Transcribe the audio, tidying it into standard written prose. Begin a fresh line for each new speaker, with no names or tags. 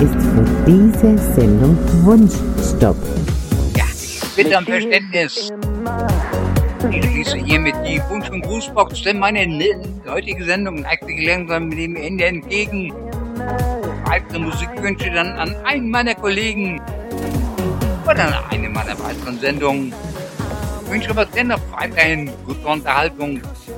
ist für diese Sendung Wunschstopp.
Ja, bitte um Verständnis. Ich schließe hiermit die Wunsch- und Grußbox, denn meine heutige Sendung neigt sich langsam mit dem Ende entgegen. Weitere Musikwünsche dann an einen meiner Kollegen oder an eine meiner weiteren Sendungen. Ich wünsche aber dennoch weiterhin gute Unterhaltung